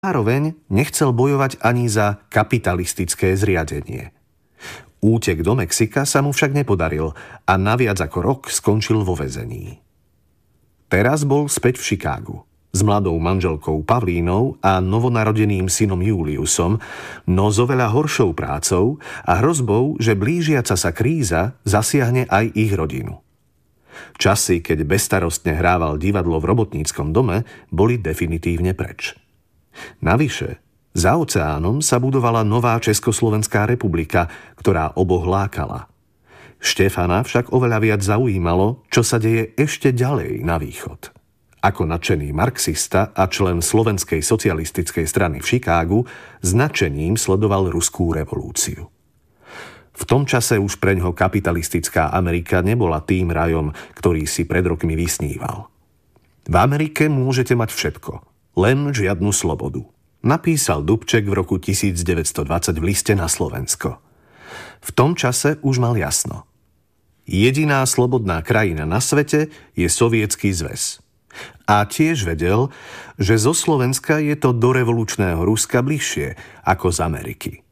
Zároveň nechcel bojovať ani za kapitalistické zriadenie. Útek do Mexika sa mu však nepodaril a na viac ako rok skončil vo väzení. Teraz bol späť v Chicagu s mladou manželkou Pavlínou a novonarodeným synom Juliusom, no s oveľa horšou prácou a hrozbou, že blížiaca sa kríza zasiahne aj ich rodinu. Časy, keď bezstarostne hrával divadlo v robotníckom dome, boli definitívne preč. Navyše, za oceánom sa budovala nová Československá republika, ktorá oboch lákala. Štefana však oveľa viac zaujímalo, čo sa deje ešte ďalej na východ. Ako nadšený marxista a člen Slovenskej socialistickej strany v Chicagu s nadšením sledoval ruskú revolúciu. V tom čase už preňho kapitalistická Amerika nebola tým rajom, ktorý si pred rokmi vysníval. V Amerike môžete mať všetko, len žiadnu slobodu, napísal Dubček v roku 1920 v liste na Slovensko. V tom čase už mal jasno. Jediná slobodná krajina na svete je Sovietsky zväz. A tiež vedel, že zo Slovenska je to do revolučného Ruska bližšie ako z Ameriky.